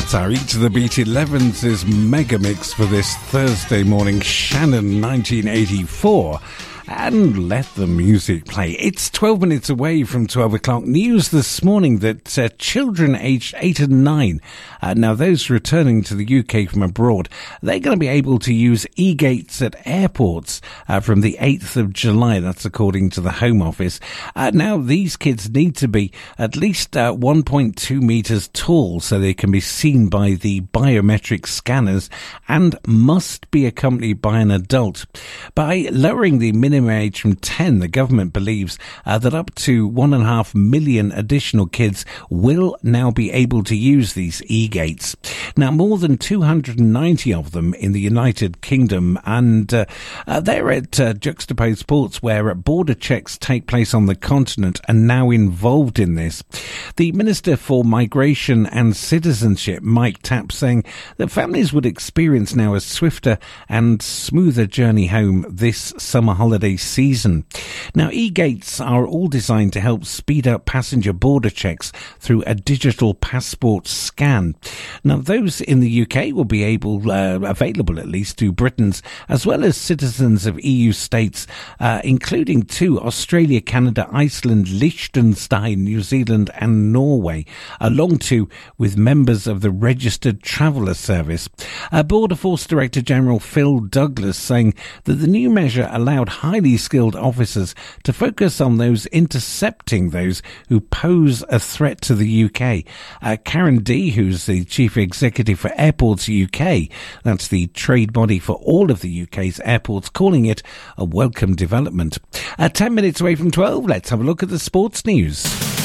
That's our Eat to the Beat 11's mega mix for this Thursday morning, Shannon 1984. And let the music play. It's 12 minutes away from 12 o'clock. News this morning that children aged 8 and 9, now those returning to the UK from abroad, they're going to be able to use e-gates at airports from the 8th of July. That's according to the Home Office. Now, these kids need to be at least 1.2 metres tall so they can be seen by the biometric scanners and must be accompanied by an adult. By lowering the minimum age from 10, the government believes that up to 1.5 million additional kids will now be able to use these e-gates. Now, more than 290 of them in the United Kingdom, and they're at juxtaposed ports where border checks take place on the continent are now involved in this. The Minister for Migration and Citizenship, Mike Tapp, saying that families would experience now a swifter and smoother journey home this summer holiday season. Now, e-gates are all designed to help speed up passenger border checks through a digital passport scan. Now, those in the UK will be available at least to Britons as well as citizens of EU states, including 2, Australia, Canada, Iceland, Liechtenstein, New Zealand and Norway, along with members of the Registered Traveller Service. Border Force Director General Phil Douglas saying that the new measure allowed highly skilled officers to focus on those intercepting those who pose a threat to the UK. Karen Dee, who's the Chief Executive for Airports UK, that's the trade body for all of the UK's airports, calling it a welcome development. 10 minutes away from 12, let's have a look at the sports news.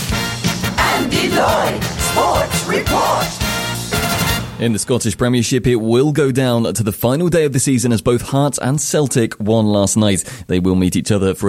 Andy Lloyd, Sports Report. In the Scottish Premiership, it will go down to the final day of the season as both Hearts and Celtic won last night. They will meet each other for